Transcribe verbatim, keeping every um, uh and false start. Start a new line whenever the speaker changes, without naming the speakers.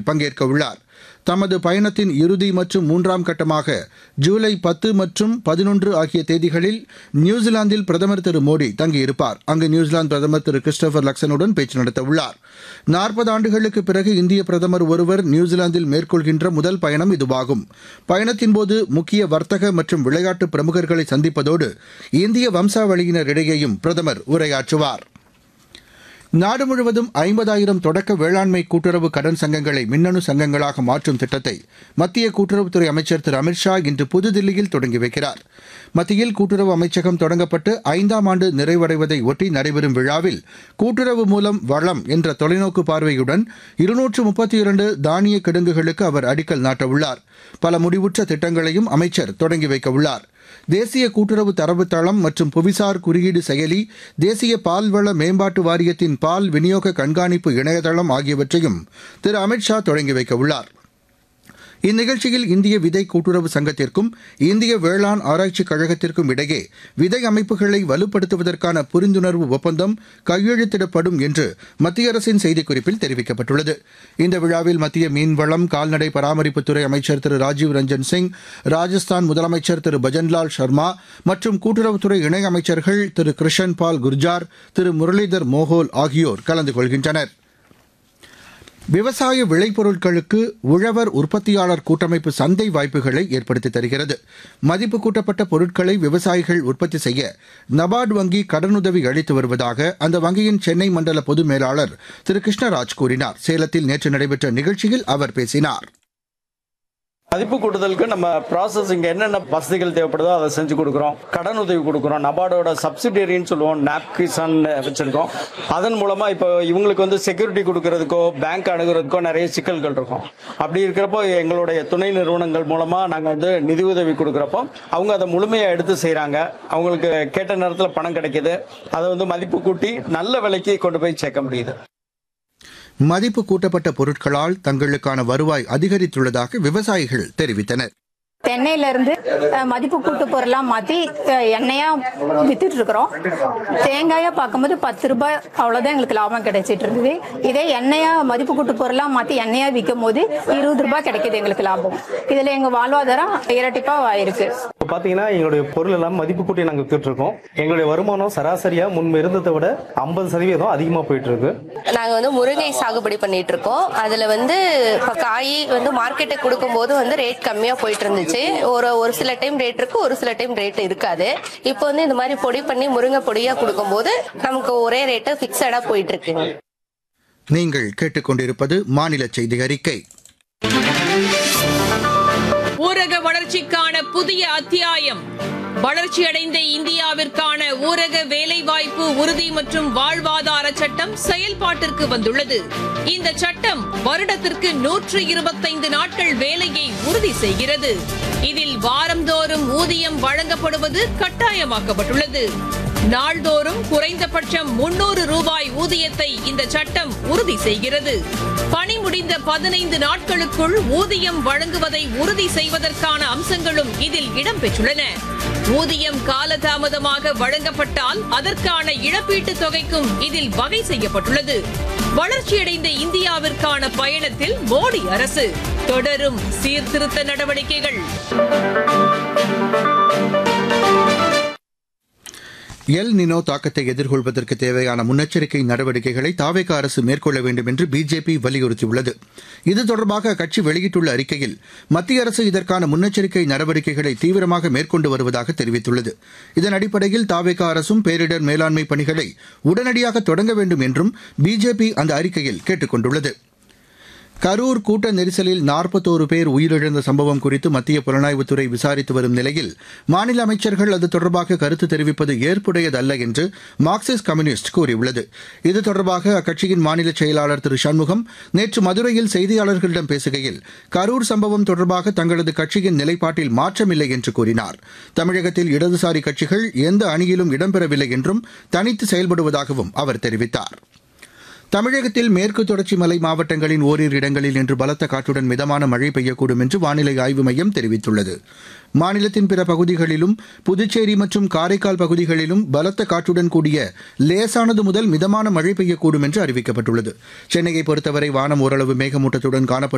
பங்கேற்க உள்ளார். தமது பயணத்தின் இறுதி மற்றும் மூன்றாம் கட்டமாக ஜூலை பத்து மற்றும் பதினொன்று ஆகிய தேதிகளில் நியூசிலாந்தில் பிரதமர் திரு மோடி தங்கியிருப்பார். அங்கு நியூசிலாந்து பிரதமர் திரு கிறிஸ்டோபர் லக்சனுடன் பேச்சு நடத்த உள்ளார். நாற்பது ஆண்டுகளுக்கு பிறகு இந்திய பிரதமர் ஒருவர் நியூசிலாந்தில் மேற்கொள்கின்ற முதல் பயணம் இதுவாகும். பயணத்தின்போது முக்கிய வர்த்தக மற்றும் விளையாட்டு பிரமுகர்களை சந்திப்பதோடு இந்திய வம்சாவளியினரிடையேயும் பிரதமர் உரையாற்றுவார். நாடு முழுவதும் ஐம்பதாயிரம் தொடக்க வேளாண்மை கூட்டுறவு கடன் சங்கங்களை மின்னணு சங்கங்களாக மாற்றும் திட்டத்தை மத்திய கூட்டுறவுத்துறை அமைச்சர் திரு அமித்ஷா இன்று புதுதில்லியில் தொடங்கி வைக்கிறார். மத்தியில் கூட்டுறவு அமைச்சகம் தொடங்கப்பட்டு ஐந்தாம் ஆண்டு நிறைவடைவதை ஒட்டி நடைபெறும் விழாவில் கூட்டுறவு மூலம் வளம் என்ற தொலைநோக்கு பார்வையுடன் இருநூற்று முப்பத்தி இரண்டு தானிய கிடங்குகளுக்கு அவர் அடிக்கல் நாட்டவுள்ளார். பல முடிவுற்ற திட்டங்களையும் அமைச்சர் தொடங்கி வைக்கவுள்ளார். தேசிய கூட்டுறவு தரவுத்தளம் மற்றும் புவிசார் குறியீடு செயலி, தேசிய பால்வள மேம்பாட்டு வாரியத்தின் பால் விநியோக கண்காணிப்பு இணையதளம் ஆகியவற்றையும் திரு அமித்ஷா தொடங்கி வைக்கவுள்ளார். இந்நிகழ்ச்சியில் இந்திய விதை கூட்டுறவு சங்கத்திற்கும் இந்திய வேளாண் ஆராய்ச்சிக் கழகத்திற்கும் இடையே விதை அமைப்புகளை வலுப்படுத்துவதற்கான புரிந்துணர்வு ஒப்பந்தம் கையெழுத்திடப்படும் என்று மத்திய அரசின் செய்திக்குறிப்பில் தெரிவிக்கப்பட்டுள்ளது. இந்த விழாவில் மத்திய மீன்வளம், கால்நடை பராமரிப்புத்துறை அமைச்சர் திரு ராஜீவ் ரஞ்சன் சிங், ராஜஸ்தான் முதலமைச்சர் திரு பஜன்லால் சர்மா மற்றும் கூட்டுறவுத்துறை இணையமைச்சர்கள் திரு கிருஷன் பால் குர்ஜார், திரு முரளிதர் மோஹோல் ஆகியோர் கலந்து கொள்கின்றனர். விவசாய விளைபொருட்களுக்கு உழவர் உற்பத்தியாளர் கூட்டமைப்பு சந்தை வாய்ப்புகளை ஏற்படுத்தி தருகிறது. மதிப்பு கூட்டப்பட்ட பொருட்களை விவசாயிகள் உற்பத்தி செய்ய நபார்டு வங்கி கடனுதவி அளித்து வருவதாக அந்த வங்கியின் சென்னை மண்டல பொது மேலாளர் திரு கிருஷ்ணராஜ் கூறினார். சேலத்தில் நேற்று நடைபெற்ற நிகழ்ச்சியில் அவர் பேசினார்.
மதிப்பு கூட்டுதலுக்கு நம்ம ப்ராசஸிங் என்னென்ன வசதிகள் தேவைப்படுதோ அதை செஞ்சு கொடுக்குறோம். கடன் உதவி கொடுக்குறோம். நபார்டோட சப்சிடரின்னு சொல்லுவோம், நாப்கிசான் வச்சிருக்கோம். அதன் மூலமா இப்போ இவங்களுக்கு வந்து செக்யூரிட்டி கொடுக்கறதுக்கோ பேங்க் அணுகிறதுக்கோ நிறைய சிக்கல்கள் இருக்கும். அப்படி இருக்கிறப்போ எங்களுடைய துணை நிறுவனங்கள் மூலமா நாங்கள் வந்து நிதி உதவி கொடுக்குறப்போ அவங்க அதை முழுமையாக எடுத்து செய்கிறாங்க. அவங்களுக்கு கேட்ட நேரத்தில் பணம் கிடைக்கிது. அதை வந்து மதிப்பு கூட்டி நல்ல விலைக்கு கொண்டு போய் சேர்க்க முடியுது.
மதிப்பு கூட்டப்பட்ட பொருட்களால் தங்களுக்கான வருவாய் அதிகரித்துள்ளதாக விவசாயிகள் தெரிவித்தனர்.
தென்னையில இருந்து மதிப்பு கூட்டு பொருளாம் மாத்தி எண்ணெயா வித்துட்டு இருக்கிறோம். தேங்காயா பார்க்கும்போது பத்து ரூபாய் அவ்வளவுதான் எங்களுக்கு லாபம் கிடைச்சிட்டு இருக்குது. இதே எண்ணெயா மதிப்பு கூட்டு பொருளா மாத்தி எண்ணெயா விற்கும் போது இருபது ரூபாய் கிடைக்குது எங்களுக்கு லாபம். இதுல எங்க வாழ்வாதாரம் இரட்டிப்பா ஆயிருக்கு.
பாத்தீங்கன்னா எங்களுடைய பொருள் எல்லாம் மதிப்பு கூட்டி நாங்க வித்துட்டு இருக்கோம். எங்களுடைய வருமானம் சராசரியா முன்பு இருந்ததை விட ஐம்பது சதவீதம் அதிகமா போயிட்டு இருக்கு.
நாங்க வந்து முருங்கை சாகுபடி பண்ணிட்டு இருக்கோம். அதுல வந்து காய் வந்து மார்க்கெட்டுக்கு கொடுக்கும் போது வந்து ரேட் கம்மியா போயிட்டு இருந்துச்சு. ஒரு ஒரு சில டைம் ரேட் இருக்கு, ஒரு சில டைம் ரேட் இருக்காது. இப்போ வந்து இந்த மாதிரி பொடி பண்ணி முருங்கை பொடியா கொடுக்கும் போது நமக்கு ஒரே ரேட்டு பிக்சடா போயிட்டு இருக்கு.
நீங்கள் கேட்டுக்கொண்டிருப்பது மாநில செய்தி அறிக்கை.
ஊரக வளர்ச்சிக்கான புதிய அத்தியாயம். வளர்ச்சியடைந்த இந்தியாவிற்கான ஊரக வேலைவாய்ப்பு உறுதி மற்றும் வாழ்வாதார சட்டம் செயல்பாட்டிற்கு வந்துள்ளது. இந்த சட்டம் வருடத்திற்கு நூற்று இருபத்தைந்து நாட்கள் வேலையை உறுதி செய்கிறது. இதில் வாரந்தோறும் ஊதியம் வழங்கப்படுவது கட்டாயமாக்கப்பட்டுள்ளது. நாள்தோறும் குறைந்தபட்சம் முன்னூறு ரூபாய் ஊதியத்தை இந்த சட்டம் உறுதி செய்கிறது. பணி முடிந்த பதினைந்து நாட்களுக்குள் ஊதியம் வழங்குவதை உறுதி செய்வதற்கான அம்சங்களும் இதில் இடம்பெற்றுள்ளன. ஊதியம் காலதாமதமாக வழங்கப்பட்டால் அதற்கான இழப்பீட்டுத் தொகைக்கும் இதில் வகை செய்யப்பட்டுள்ளது. வளர்ச்சியடைந்த இந்தியாவிற்கான பயணத்தில் மோடி அரசு தொடரும் சீர்திருத்த நடவடிக்கைகள்.
எல் நினோ தாக்கத்தை எதிர்கொள்வதற்கு தேவையான முன்னெச்சரிக்கை நடவடிக்கைகளை தாவேகா அரசு மேற்கொள்ள வேண்டும் என்று பிஜேபி வலியுறுத்தியுள்ளது. இது தொடர்பாக அக்கட்சி வெளியிட்டுள்ள அறிக்கையில் மத்திய அரசு இதற்கான முன்னெச்சரிக்கை நடவடிக்கைகளை தீவிரமாக மேற்கொண்டு வருவதாக தெரிவித்துள்ளது. இதன் அடிப்படையில் தாவேகா அரசும் பேரிடர் மேலாண்மை பணிகளை உடனடியாக தொடங்க வேண்டும் என்றும் பிஜேபி அந்த அறிக்கையில் கேட்டுக் கொண்டுள்ளது. கரூர் கூட்ட நெரிசலில் நாற்பத்தோரு பேர் உயிரிழந்த சம்பவம் குறித்து மத்திய புலனாய்வுத்துறை விசாரித்து வரும் நிலையில் மாநில அமைச்சர்கள் அது தொடர்பாக கருத்து தெரிவிப்பது ஏற்புடையதல்ல என்று மார்க்சிஸ்ட் கம்யூனிஸ்ட் கூறியுள்ளது. இது தொடர்பாக அக்கட்சியின் மாநில செயலாளர் திரு சண்முகம் நேற்று மதுரையில் செய்தியாளர்களிடம் பேசுகையில் கரூர் சம்பவம் தொடர்பாக தங்களது கட்சியின் நிலைப்பாட்டில் மாற்றமில்லை என்று கூறினார். தமிழகத்தில் இடதுசாரி கட்சிகள் எந்த அணியிலும் இடம்பெறவில்லை என்றும் தனித்து செயல்படுவதாகவும் அவர் தெரிவித்தார். தமிழகத்தில் மேற்கு தொடர்ச்சி மலை மாவட்டங்களின் ஓரிரு இடங்களில் இன்று பலத்த காற்றுடன் மிதமான மழை பெய்யக்கூடும் என்று வானிலை ஆய்வு மையம் தெரிவித்துள்ளது. மாநிலத்தின் பிற பகுதிகளிலும் புதுச்சேரி மற்றும் காரைக்கால் பகுதிகளிலும் பலத்த காற்றுடன் கூடிய லேசானது முதல் மிதமான மழை பெய்யக்கூடும் என்று அறிவிக்கப்பட்டுள்ளது. சென்னையை பொறுத்தவரை வானம் ஓரளவு மேகமூட்டத்துடன் காணப்படும்.